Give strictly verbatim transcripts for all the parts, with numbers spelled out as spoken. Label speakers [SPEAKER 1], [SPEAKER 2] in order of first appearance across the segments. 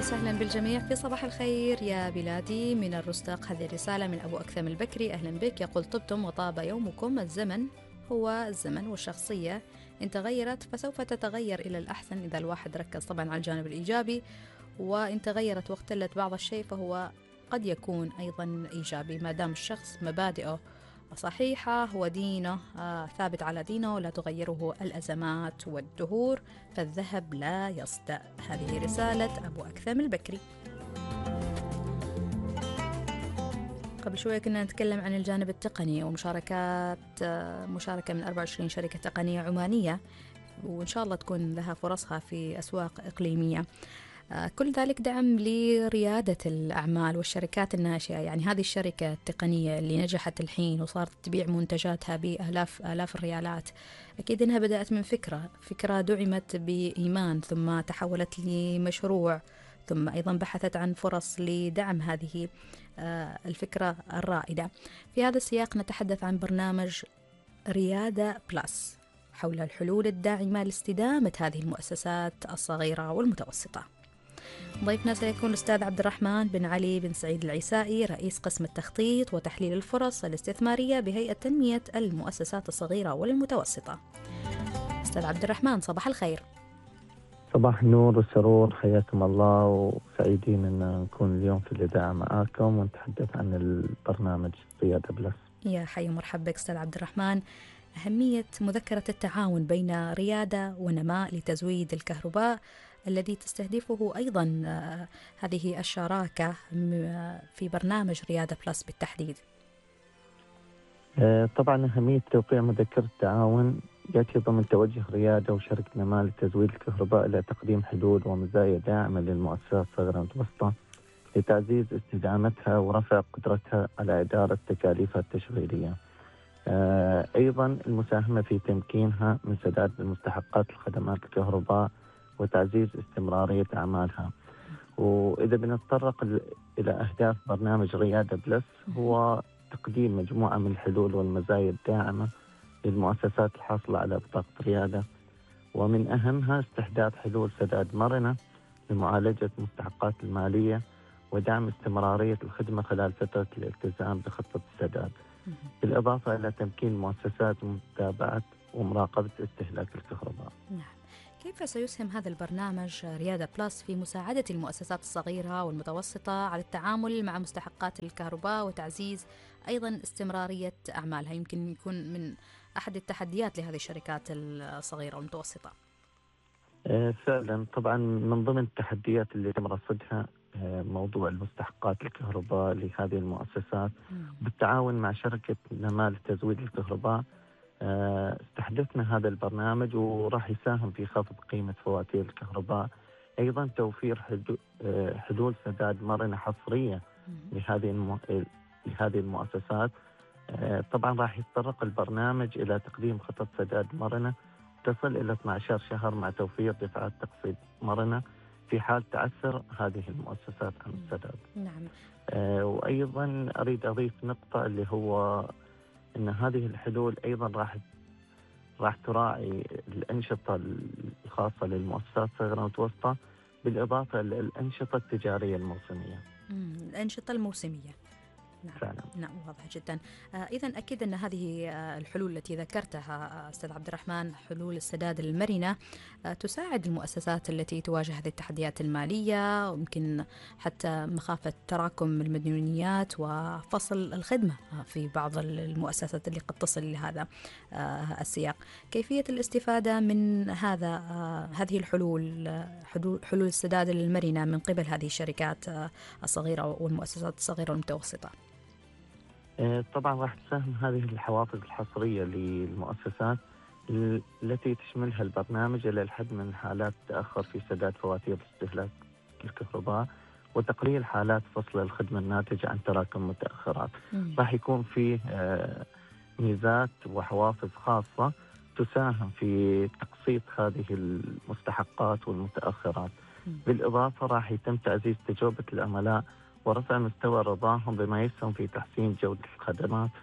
[SPEAKER 1] وسهلا بالجميع في صباح الخير يا بلادي من الرستاق. هذه رسالة من أبو أكثم البكري. أهلا بك. يقول: طبتم وطاب يومكم. الزمن هو الزمن، والشخصية إن تغيرت فسوف تتغير إلى الأحسن إذا الواحد ركز طبعا على الجانب الإيجابي، وإن تغيرت واختلت بعض الشيء فهو قد يكون أيضا إيجابي ما دام الشخص مبادئه صحيحة ودينه آه ثابت على دينه لا تغيره الأزمات والدهور، فالذهب لا يصدأ. هذه رسالة أبو أكثم البكري. قبل شوية كنا نتكلم عن الجانب التقني ومشاركات آه مشاركة من أربعة وعشرين شركة تقنية عمانية، وإن شاء الله تكون لها فرصها في أسواق إقليمية. كل ذلك دعم لريادة الأعمال والشركات الناشئة. يعني هذه الشركة التقنية اللي نجحت الحين وصارت تبيع منتجاتها بآلاف آلاف الريالات، أكيد إنها بدأت من فكرة فكرة دعمت بإيمان، ثم تحولت لمشروع، ثم أيضا بحثت عن فرص لدعم هذه الفكرة الرائدة. في هذا السياق نتحدث عن برنامج ريادة بلس حول الحلول الداعمة لاستدامة هذه المؤسسات الصغيرة والمتوسطة. ضيفنا سيكون الأستاذ عبد الرحمن بن علي بن سعيد العيسائي، رئيس قسم التخطيط وتحليل الفرص الاستثمارية بهيئة تنمية المؤسسات الصغيرة والمتوسطة. أستاذ عبد الرحمن، صباح الخير.
[SPEAKER 2] صباح النور والسرور، حياكم الله، وسعيدين أن نكون اليوم في الإذاعة معاكم ونتحدث عن البرنامج ريادة بلس.
[SPEAKER 1] يا حي ومرحب بك أستاذ عبد الرحمن. أهمية مذكرة التعاون بين ريادة ونماء لتزويد الكهرباء الذي تستهدفه أيضا هذه الشراكة في برنامج ريادة بلس بالتحديد.
[SPEAKER 2] طبعا أهمية توقيع مذكرة التعاون يأتي ضمن توجه ريادة وشركة نماء لتزويد الكهرباء إلى تقديم حلول ومزايا داعمة للمؤسسات الصغيرة والمتوسطة لتعزيز استدامتها ورفع قدرتها على إدارة تكاليفها التشغيلية. أيضا المساهمة في تمكينها من سداد المستحقات الخدمات الكهرباء وتعزيز استمرارية أعمالها. وإذا بنتطرق إلى أهداف برنامج ريادة بلس هو تقديم مجموعة من الحلول والمزايا الداعمة للمؤسسات الحاصلة على بطاقة ريادة، ومن أهمها استحداث حلول سداد مرنة لمعالجة المستحقات المالية ودعم استمرارية الخدمة خلال فترة الالتزام بخطة السداد، بالإضافة إلى تمكين المؤسسات من متابعة ومراقبة استهلاك الكهرباء.
[SPEAKER 1] نعم. كيف سيسهم هذا البرنامج ريادة بلس في مساعدة المؤسسات الصغيرة والمتوسطة على التعامل مع مستحقات الكهرباء وتعزيز أيضا استمرارية أعمالها؟ يمكن يكون من أحد التحديات لهذه الشركات الصغيرة والمتوسطة.
[SPEAKER 2] فعلا، طبعا من ضمن التحديات اللي تم رصدها موضوع المستحقات الكهرباء لهذه المؤسسات. بالتعاون مع شركة نماء لتزويد الكهرباء استحدثنا هذا البرنامج وراح يساهم في خفض قيمة فواتير الكهرباء، أيضا توفير حلول سداد مرنة حصرية لهذه لهذه المؤسسات. طبعا راح يتطرق البرنامج إلى تقديم خطط سداد مرنة تصل إلى اثني عشر شهر مع توفير دفعات تقسيط مرنة في حال تعثر هذه المؤسسات عن السداد.
[SPEAKER 1] نعم.
[SPEAKER 2] آه وأيضا أريد أضيف نقطة اللي هو أن هذه الحلول أيضا راح راح تراعي الأنشطة الخاصة للمؤسسات الصغيرة والمتوسطة بالإضافة للأنشطة التجارية الموسمية.
[SPEAKER 1] مم. الأنشطة الموسمية. نعم.
[SPEAKER 2] فعلا.
[SPEAKER 1] نعم، واضح جدا. آه إذن أكيد أن هذه آه الحلول التي ذكرتها أستاذ عبد الرحمن، حلول السداد المرنة، آه تساعد المؤسسات التي تواجه هذه التحديات المالية، ويمكن حتى مخافة تراكم المديونيات وفصل الخدمة آه في بعض المؤسسات اللي قد تصل لهذا آه السياق. كيفية الاستفادة من هذا آه هذه الحلول آه حلول السداد المرنة من قبل هذه الشركات آه الصغيرة والمؤسسات الصغيرة والمتوسطة؟
[SPEAKER 2] طبعا راح تساهم هذه الحوافز الحصرية للمؤسسات التي تشملها البرنامج إلى الحد من حالات تأخر في سداد فواتير استهلاك الكهرباء وتقليل حالات فصل الخدمة الناتجة عن تراكم متأخرات. راح يكون فيه ميزات وحوافز خاصة تساهم في تقسيط هذه المستحقات والمتأخرات. بالإضافة راح يتم تعزيز تجربة العملاء ورفع مستوى رضاهم بما يسهم في تحسين جودة الخدمات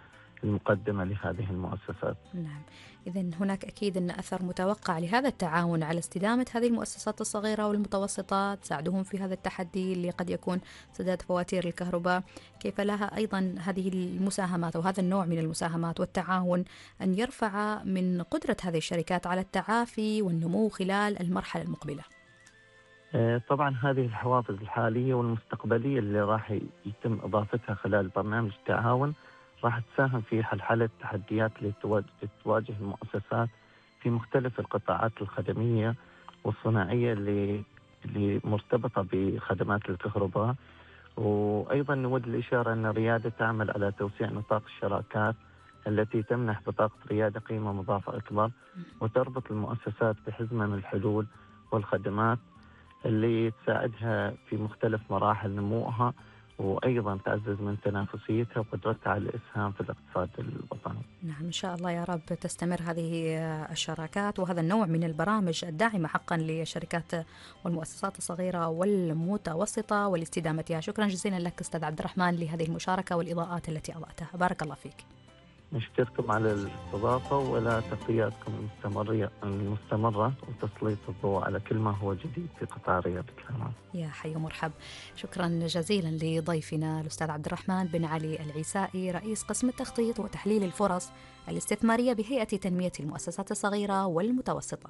[SPEAKER 2] المقدمة لهذه المؤسسات.
[SPEAKER 1] نعم، إذن هناك أكيد أن أثر متوقع لهذا التعاون على استدامة هذه المؤسسات الصغيرة والمتوسطة، تساعدهم في هذا التحدي اللي قد يكون سداد فواتير الكهرباء. كيف لها أيضا هذه المساهمات وهذا النوع من المساهمات والتعاون أن يرفع من قدرة هذه الشركات على التعافي والنمو خلال المرحلة المقبلة؟
[SPEAKER 2] طبعا هذه الحوافز الحالية والمستقبلية اللي راح يتم إضافتها خلال برنامج التعاون راح تساهم في حل التحديات اللي تواجه المؤسسات في مختلف القطاعات الخدمية والصناعية اللي اللي مرتبطة بخدمات الكهرباء. وأيضا نود الإشارة أن الريادة تعمل على توسيع نطاق الشراكات التي تمنح بطاقة ريادة قيمة مضافة أكبر، وتربط المؤسسات بحزمة من الحلول والخدمات اللي تساعدها في مختلف مراحل نموها، وأيضا تعزز من تنافسيتها وقدرتها على الإسهام في الاقتصاد الوطني.
[SPEAKER 1] نعم، إن شاء الله يا رب تستمر هذه الشراكات وهذا النوع من البرامج الداعمة حقا للشركات والمؤسسات الصغيرة والمتوسطة والاستدامتها. شكرا جزيلا لك أستاذ عبد الرحمن لهذه المشاركة والإضاءات التي أضأتها، بارك الله فيك.
[SPEAKER 2] نشكركم على الاستضافة ولا تقياتكم المستمرة المستمرة وتسليط الضوء على كل ما هو جديد في قطاع ريادة الأعمال.
[SPEAKER 1] يا حي ومرحب. شكرا جزيلا لضيفنا الأستاذ عبد الرحمن بن علي العيسائي، رئيس قسم التخطيط وتحليل الفرص الاستثمارية بهيئة تنمية المؤسسات الصغيرة والمتوسطة.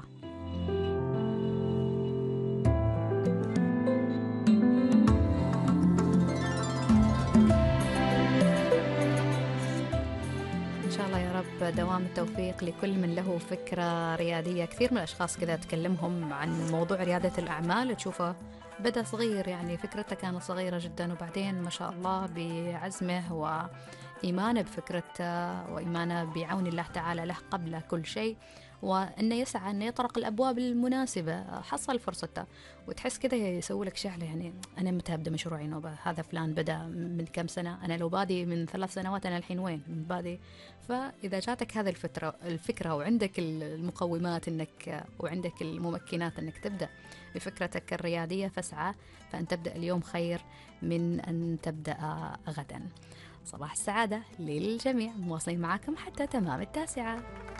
[SPEAKER 1] دوام التوفيق لكل من له فكرة ريادية. كثير من الأشخاص كذا تكلمهم عن موضوع ريادة الأعمال تشوفه بدأ صغير، يعني فكرته كانت صغيرة جدا، وبعدين ما شاء الله بعزمه وإيمانه بفكرته وإيمانه بعون الله تعالى له قبل كل شيء، وأنه يسعى أنه يطرق الأبواب المناسبة حصل فرصته. وتحس كذا يسوي لك شعله، يعني أنا متى أبدأ مشروعي نوبة؟ هذا فلان بدأ من كم سنة، أنا لو بادي من ثلاث سنوات أنا الحين وين من بادي؟ فإذا جاتك هذه الفترة الفكرة وعندك المقومات أنك وعندك الممكنات أنك تبدأ بفكرتك الريادية فاسعى، فأن تبدأ اليوم خير من أن تبدأ غدا. صباح السعادة للجميع، مواصلين معكم حتى تمام التاسعة.